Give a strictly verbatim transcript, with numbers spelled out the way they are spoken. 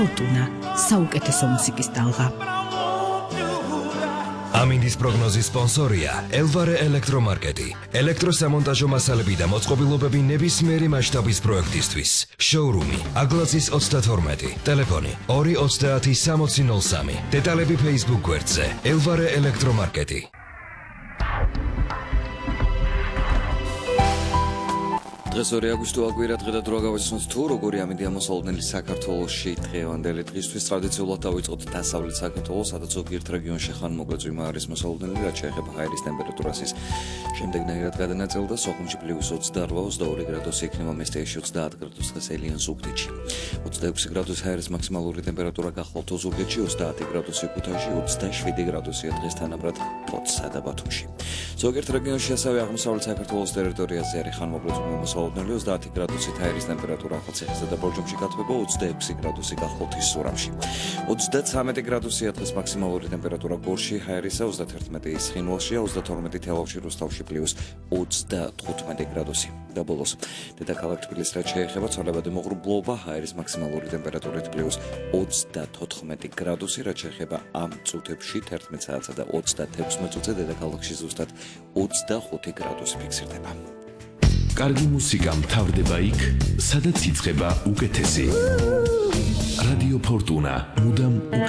ფორტუნა, საუკეთესო მუსიკის ტალღა. ამინდის პროგნოზის სპონსორია ელვარე ელექტრომარკეტი. ელექტროსამონტაჟო მასალები და მოწყობილობები ნებისმიერი მასშტაბის პროექტისთვის. შოურუმი აგლაზის ოცდათორმეტი, ტელეფონი ორი ოცდაათი სამოცი ნოლ სამი. დეტალები Facebook გვერდზე ელვარე ელექტრომარკეტი. დღეს ორი აგვისტო აგვირა დღე და დრო გავაცნოთ თუ როგორი ამინდი ამოსალოდნელი საქართველოში დღევანდელი დღისთვის ტრადიციულად დავიწყოთ დასავლეთ საქართველოს, სადაც ზოგიერთ რეგიონში ხანმოკლე წვიმა არის მოსალოდნელი, რაც შეეხება ჰაერის ტემპერატურას. შემდეგნაირად გადანაწილდა სოხუმში პლუს ოცდაორი ოცდაორი გრადუსი იქნება, მესტიაში ოცდაათი გრადუსი, დღეს ელიანს უგდიდში. ოცდაექვსი გრადუსი ჰაერის მაქსიმალური ტემპერატურა გახლავთ ოზურგეთში, ოცდაათი გრადუსი ქუთაისში, ოცდაშვიდი გრადუსია დღეს თანაბრად ფოთსა და ბათუმში. ზოგიერთ რეგიონში ასევე აღმოსავლეთ საქართველოს ტერიტორიაზე არის ხანმოკლე წვიმა მოსალოდნელი, ოცდაათი გრადუსით ჰაერის ტემპერატურა ახალციხესა და ბორჯომში გათბება, ოცდაექვსი გრადუსი გახლავთ ისურამში. ოცდაცამეტი გრადუსია დღეს მაქსიმალური ტემპერატურა გორში, ჰაერისა, ოცდაათერთმეტი ცხინვალშია, ოცდათორმეტი თელავში, რუსთავში პლუს ოცდათხუთმეტი გრადუსი. და ბოლოს დედაქალაქ თბილისს რაც შეეხება ცვალებადი მოღრუბლობა, ჰაერის მაქსიმალური ტემპერატურით პლუს ოცდათოთხმეტი გრადუსი, რაც შეეხება ამ წუთებში თერთმეტ საათსა და ოცდათექვსმეტ წუთზე დედაქალაქში ზუსტად ოცდახუთი გრადუსი ფიქსირდება. კარგი მუსიკა მთავრდება იქ, სადაც იწყება უკეთესი. რადიო ფორტუნა, მუდამ